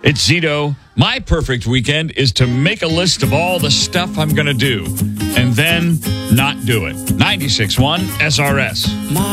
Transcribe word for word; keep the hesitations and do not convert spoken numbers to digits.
It's Zito. My perfect weekend is to make a list of all the stuff I'm going to do and then not do it. ninety-six point one S R S.